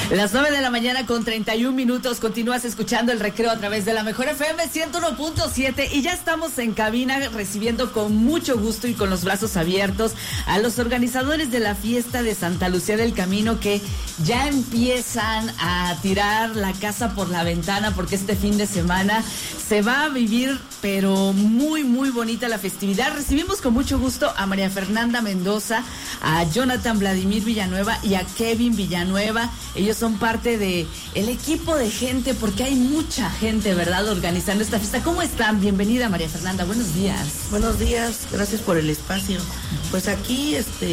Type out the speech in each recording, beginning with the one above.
Las 9 de la mañana con 31 minutos, continúas escuchando El Recreo a través de la Mejor FM 101.7 y ya estamos en cabina recibiendo con mucho gusto y con los brazos abiertos a los organizadores de la fiesta de Santa Lucía del Camino, que ya empiezan a tirar la casa por la ventana porque este fin de semana se va a vivir pero muy muy bonita la festividad. Recibimos con mucho gusto a María Fernanda Mendoza, a Jonathan Vladimir Villanueva y a Kevin Villanueva. Ellos son parte de el equipo de gente, porque hay mucha gente, ¿verdad?, organizando esta fiesta. ¿Cómo están? Bienvenida, María Fernanda, buenos días. Buenos días, gracias por el espacio. Pues aquí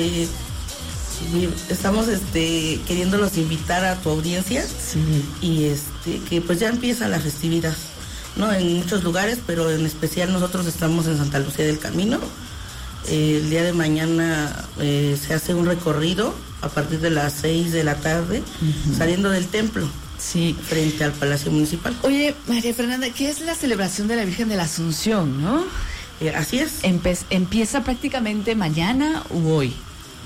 estamos queriéndolos invitar a tu audiencia. Sí. Y que pues ya empieza la festividad, ¿no? En muchos lugares, pero en especial nosotros estamos en Santa Lucía del Camino. El día de mañana se hace un recorrido a partir de las 6 de la tarde, saliendo del templo, sí, frente al Palacio Municipal. Oye, María Fernanda, ¿qué es la celebración de la Virgen de la Asunción, no? Así es. ¿Empieza prácticamente mañana u hoy?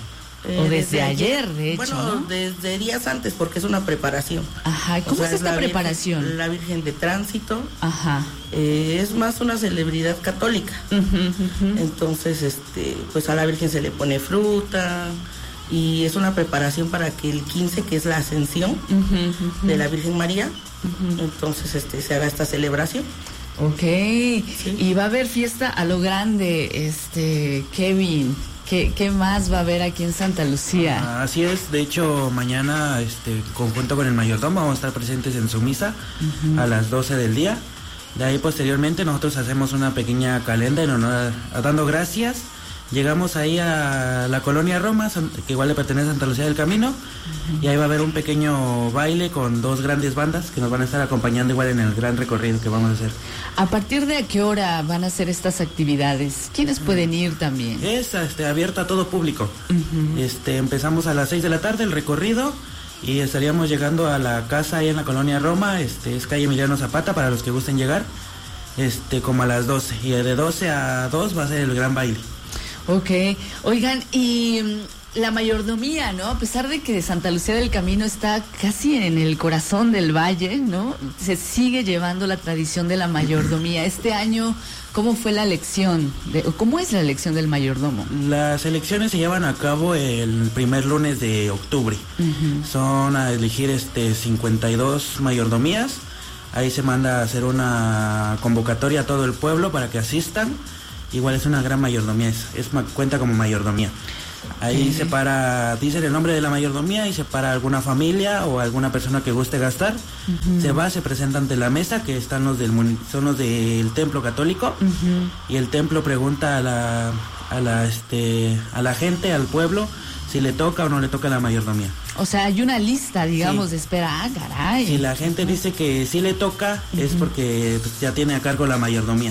O desde ayer, de hecho, bueno, ¿no? Desde días antes, porque es una preparación. Ajá, ¿cómo es esta preparación? La Virgen de Tránsito. Ajá. Es más una celebridad católica. Entonces, pues a la Virgen se le pone fruta y es una preparación para que el 15, que es la Ascensión de la Virgen María, entonces se haga esta celebración. Ok, sí. Y va a haber fiesta a lo grande, Kevin. ¿Qué más va a haber aquí en Santa Lucía? Así es, de hecho mañana conjunto con el mayordomo vamos a estar presentes en su misa a las 12 del día. De ahí posteriormente nosotros hacemos una pequeña calenda en honor a dando gracias. Llegamos ahí a la colonia Roma, que igual le pertenece a Santa Lucía del Camino, y ahí va a haber un pequeño baile con dos grandes bandas que nos van a estar acompañando igual en el gran recorrido que vamos a hacer. ¿A partir de qué hora van a hacer estas actividades? ¿Quiénes pueden ir también? Es abierto a todo público. Empezamos a las 6 de la tarde el recorrido y estaríamos llegando a la casa ahí en la colonia Roma, es calle Emiliano Zapata para los que gusten llegar, como a las 12, y de 12 a 2 va a ser el gran baile. Ok, oigan, y la mayordomía, ¿no? A pesar de que Santa Lucía del Camino está casi en el corazón del valle, ¿no? Se sigue llevando la tradición de la mayordomía. Este año, ¿cómo fue la elección? ¿Cómo es la elección del mayordomo? Las elecciones se llevan a cabo el primer lunes de octubre. Son a elegir 52 mayordomías. Ahí se manda a hacer una convocatoria a todo el pueblo para que asistan. Igual es una gran mayordomía, cuenta como mayordomía. Ahí se para, dicen el nombre de la mayordomía y se para alguna familia o alguna persona que guste gastar. Se presenta ante la mesa, que están son los del templo católico, y el templo pregunta a la gente, al pueblo, si le toca o no le toca la mayordomía. O sea, hay una lista, digamos, de espera. Ah, caray. Si la gente dice que sí le toca, es porque pues, ya tiene a cargo la mayordomía.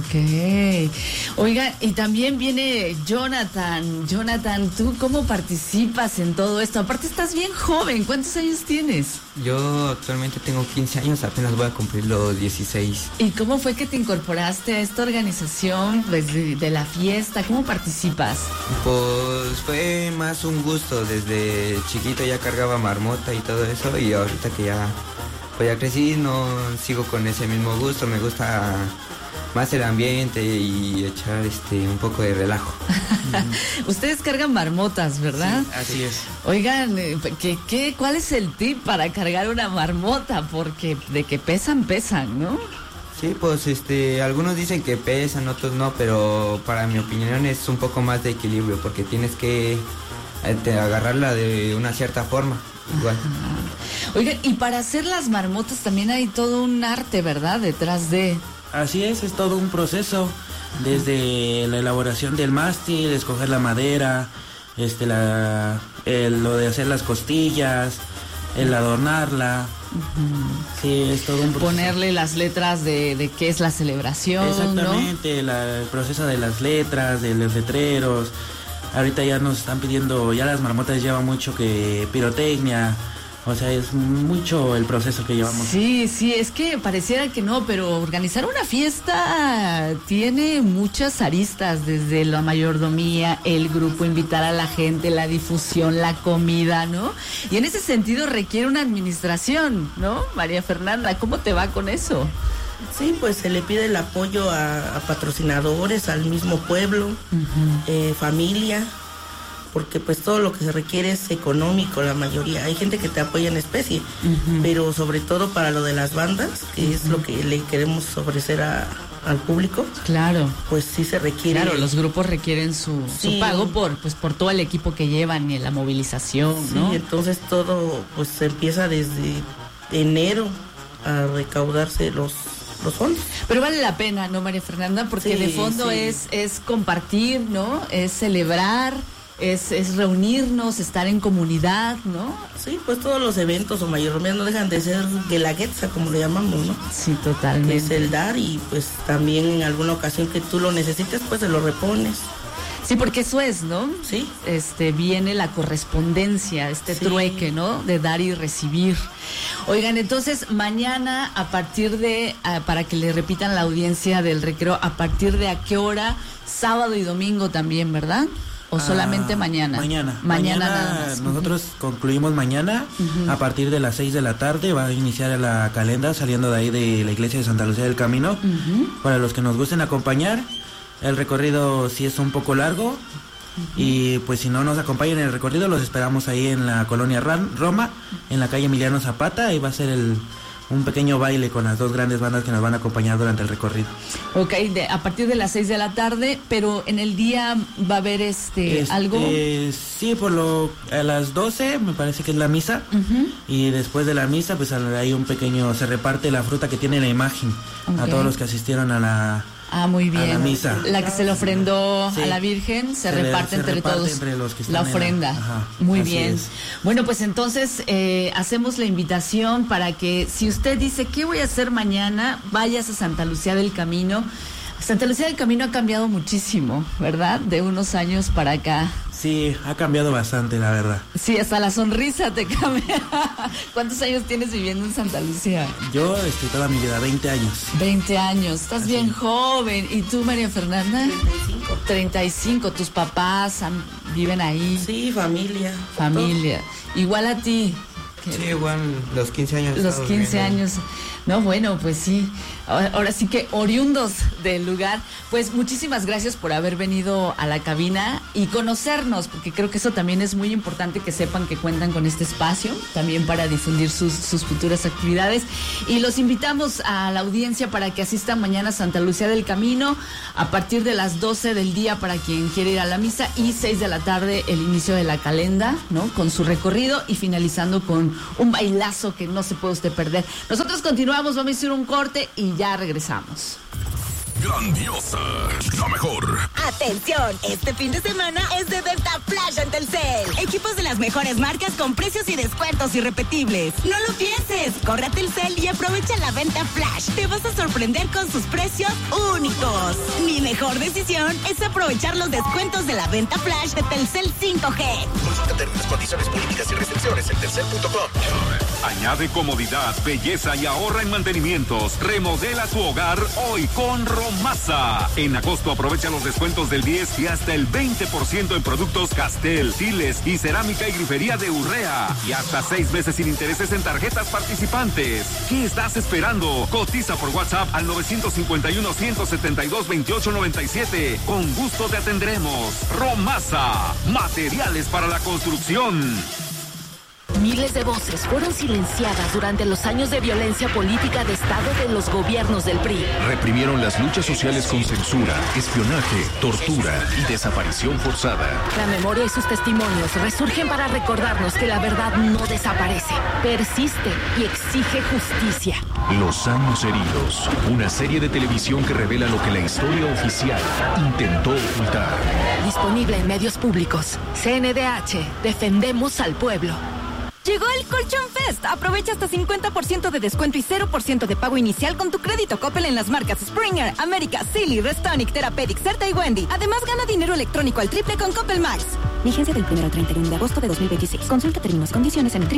Ok. Oiga, y también viene Jonathan. Jonathan, ¿tú cómo participas en todo esto? Aparte estás bien joven, ¿cuántos años tienes? Yo actualmente tengo 15 años, apenas voy a cumplir los 16. ¿Y cómo fue que te incorporaste a esta organización de la fiesta? ¿Cómo participas? Pues fue más un gusto, desde chiquito ya cargaba marmota y todo eso, y ahorita que ya crecí, no sigo con ese mismo gusto, me gusta más el ambiente y echar un poco de relajo. Ustedes cargan marmotas, ¿verdad? Sí, así es. Oigan, ¿cuál es el tip para cargar una marmota? Porque de que pesan, ¿no? Sí, pues algunos dicen que pesan, otros no, pero para mi opinión es un poco más de equilibrio, porque tienes que agarrarla de una cierta forma, igual. Oigan, y para hacer las marmotas también hay todo un arte, ¿verdad? Detrás de... Así es todo un proceso, desde la elaboración del mástil, escoger la madera, lo de hacer las costillas, el adornarla. Sí, es todo un proceso. Ponerle las letras de qué es la celebración. Exactamente, ¿no? El proceso de las letras, de los letreros. Ahorita ya nos están pidiendo, ya las marmotas llevan mucho que pirotecnia, O sea, es mucho el proceso que llevamos. Sí, es que pareciera que no, pero organizar una fiesta tiene muchas aristas, desde la mayordomía, el grupo, invitar a la gente, la difusión, la comida, ¿no? Y en ese sentido requiere una administración, ¿no? María Fernanda, ¿cómo te va con eso? Sí, pues se le pide el apoyo a patrocinadores, al mismo pueblo, familia, porque pues todo lo que se requiere es económico, la mayoría. Hay gente que te apoya en especie, pero sobre todo para lo de las bandas, que es lo que le queremos ofrecer al público. Claro. Pues sí se requiere. Claro, los grupos requieren su pago por todo el equipo que llevan y la movilización, ¿no? Sí, entonces todo pues se empieza desde enero a recaudarse los fondos. Pero vale la pena, ¿no, María Fernanda? Porque de fondo es compartir, ¿no? Es celebrar, es reunirnos, estar en comunidad, ¿no? Sí, pues todos los eventos o mayordomías no dejan de ser guelaguetza, como le llamamos, ¿no? Sí, totalmente. Que es el dar, y pues también en alguna ocasión que tú lo necesites, pues se lo repones. Sí, porque eso es, ¿no? Sí. Viene la correspondencia, trueque, ¿no? De dar y recibir. Oigan, entonces mañana a partir de, para que le repitan la audiencia del recreo, ¿a partir de a qué hora? Sábado y domingo también, ¿verdad? ¿O solamente mañana? Mañana nada más. Nosotros concluimos mañana. A partir de las 6 de la tarde va a iniciar la calenda saliendo de ahí de la iglesia de Santa Lucía del Camino. Para los que nos gusten acompañar, el recorrido sí es un poco largo. Y pues si no nos acompañan en el recorrido, los esperamos ahí en la colonia Roma, en la calle Emiliano Zapata. Ahí va a ser un pequeño baile con las dos grandes bandas que nos van a acompañar durante el recorrido. Ok, a partir de las 6 de la tarde, pero en el día va a haber algo. Sí, a las 12 me parece que es la misa. Y después de la misa pues hay se reparte la fruta que tiene la imagen a todos los que asistieron a la muy bien. A la misa. La que se le ofrendó a la Virgen, se reparte entre todos entre los que están la ofrenda. Muy bien. Es. Bueno, pues entonces hacemos la invitación para que si usted dice, ¿qué voy a hacer mañana? Vayas a Santa Lucía del Camino. Santa Lucía del Camino ha cambiado muchísimo, ¿verdad? De unos años para acá. Sí, ha cambiado bastante, la verdad. Sí, hasta la sonrisa te cambia. ¿Cuántos años tienes viviendo en Santa Lucía? Yo toda mi vida, 20 años. 20 años, estás bien joven. ¿Y tú, María Fernanda? 35. ¿Tus papás viven ahí? Sí, familia. Igual a ti. Sí, igual los 15 años. Los 15 años. No, bueno, pues sí. Ahora sí que oriundos del lugar. Pues muchísimas gracias por haber venido a la cabina y conocernos, porque creo que eso también es muy importante, que sepan que cuentan con este espacio también para difundir sus futuras actividades. Y los invitamos a la audiencia para que asistan mañana a Santa Lucía del Camino a partir de las 12 del día para quien quiere ir a la misa, y 6 de la tarde el inicio de la calenda, ¿no? Con su recorrido y finalizando con un bailazo que no se puede usted perder. Nosotros continuamos, vamos a hacer un corte y ya regresamos. Grandiosa, la mejor. Atención, este fin de semana es de Venta Flash en Telcel. Equipos de las mejores marcas con precios y descuentos irrepetibles. No lo pienses, corre a Telcel y aprovecha la Venta Flash. Te vas a sorprender con sus precios únicos. Mi mejor decisión es aprovechar los descuentos de la Venta Flash de Telcel 5G. Consulta términos, condiciones, políticas y restricciones en telcel.com. Añade comodidad, belleza y ahorra en mantenimientos. Remodela tu hogar hoy con Romasa. En agosto aprovecha los descuentos del 10 y hasta el 20% en productos Castel, Tiles y cerámica y grifería de Urrea. Y hasta 6 meses sin intereses en tarjetas participantes. ¿Qué estás esperando? Cotiza por WhatsApp al 951-172-2897. Con gusto te atenderemos. Romasa, materiales para la construcción. Miles de voces fueron silenciadas durante los años de violencia política de Estado de los gobiernos del PRI. Reprimieron las luchas sociales con censura, espionaje, tortura y desaparición forzada. La memoria y sus testimonios resurgen para recordarnos que la verdad no desaparece, persiste y exige justicia. Los años heridos, una serie de televisión que revela lo que la historia oficial intentó ocultar. Disponible en medios públicos. CNDH, defendemos al pueblo. Llegó el Colchón Fest. Aprovecha hasta 50% de descuento y 0% de pago inicial con tu crédito Coppel en las marcas Springer, América, Silly, Restonic, Therapeutic, Certa y Wendy. Además, gana dinero electrónico al triple con Coppel Max. Vigencia del 1 al 31 de agosto de 2026. Consulta términos y condiciones en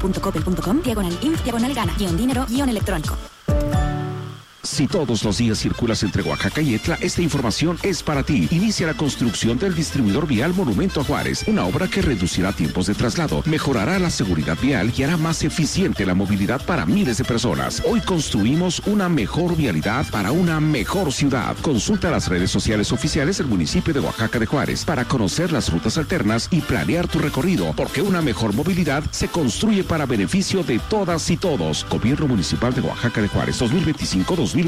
www.coppel.com/gana-dinero-electrónico. Si todos los días circulas entre Oaxaca y Etla, esta información es para ti. Inicia la construcción del distribuidor vial Monumento a Juárez, una obra que reducirá tiempos de traslado, mejorará la seguridad vial y hará más eficiente la movilidad para miles de personas. Hoy construimos una mejor vialidad para una mejor ciudad. Consulta las redes sociales oficiales del municipio de Oaxaca de Juárez para conocer las rutas alternas y planear tu recorrido, porque una mejor movilidad se construye para beneficio de todas y todos. Gobierno Municipal de Oaxaca de Juárez, 2025-2027.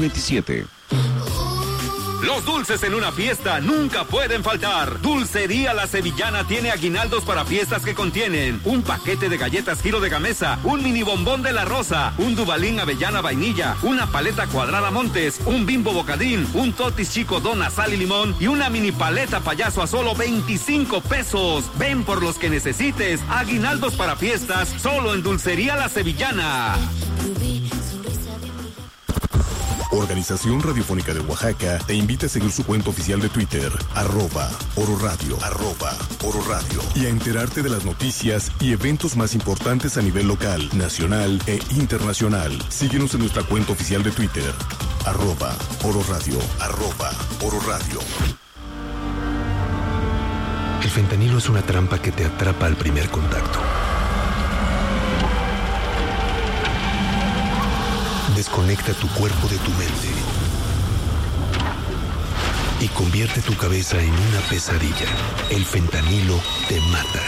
Los dulces en una fiesta nunca pueden faltar. Dulcería La Sevillana tiene aguinaldos para fiestas que contienen un paquete de galletas Giro de Gamesa, un mini bombón de La Rosa, un Dubalín Avellana Vainilla, una paleta cuadrada Montes, un Bimbo Bocadín, un Totis Chico Dona Sal y Limón y una mini paleta Payaso a solo 25 pesos. Ven por los que necesites. Aguinaldos para fiestas solo en Dulcería La Sevillana. Organización Radiofónica de Oaxaca te invita a seguir su cuenta oficial de Twitter, @Oro Radio, @Oro Radio, y a enterarte de las noticias y eventos más importantes a nivel local, nacional e internacional. Síguenos en nuestra cuenta oficial de Twitter, @Oro Radio, @Oro Radio. El fentanilo es una trampa que te atrapa al primer contacto. Desconecta tu cuerpo de tu mente y convierte tu cabeza en una pesadilla. El fentanilo te mata.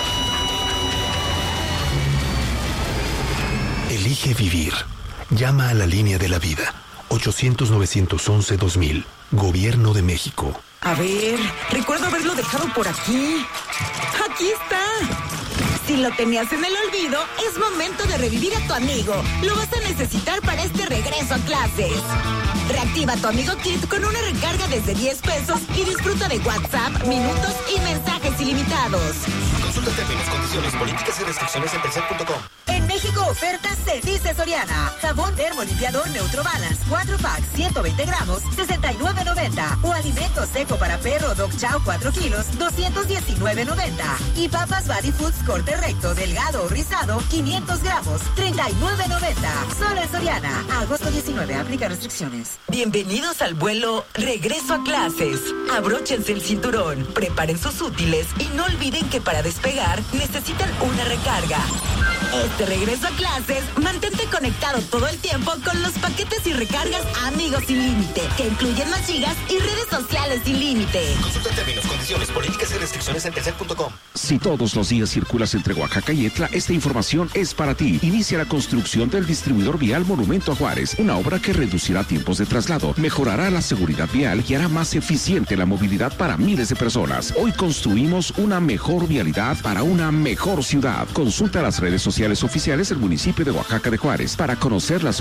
Elige vivir. Llama a la línea de la vida. 800-911-2000. Gobierno de México. A ver, recuerdo haberlo dejado por aquí. ¡Aquí está! Si lo tenías en el olvido, es momento de revivir a tu amigo. Lo vas a necesitar para este regreso a clases. Reactiva tu Amigo Kit con una recarga desde 10 pesos y disfruta de WhatsApp, minutos y mensajes ilimitados. Consulta términos, condiciones, políticas y restricciones en telcel.com. En México, ofertas se dice Soriana. Jabón termolimpiador Neutro Balance, 4 packs, 120 gramos, 69.90. O alimento seco para perro Dog Chow 4 kilos, 219.90. Y papas Body Foods corte recto, delgado o rizado, 500 gramos, 39.90. Solo en Soriana. Agosto 19, aplica restricciones. Bienvenidos al vuelo Regreso a Clases. Abróchense el cinturón, preparen sus útiles y no olviden que para despegar necesitan una recarga. Este regreso a clases, mantente conectado todo el tiempo con los paquetes y recargas Amigos Sin Límite, que incluyen más gigas y redes sociales sin límite. Consulta términos, condiciones, políticas y restricciones en telcel.com. Si todos los días circulas entre Oaxaca y Etla, esta información es para ti. Inicia la construcción del distribuidor vial Monumento a Juárez, una obra que reducirá tiempos de traslado, mejorará la seguridad vial y hará más eficiente la movilidad para miles de personas. Hoy construimos una mejor vialidad para una mejor ciudad. Consulta las redes sociales oficiales del municipio de Oaxaca de Juárez para conocer las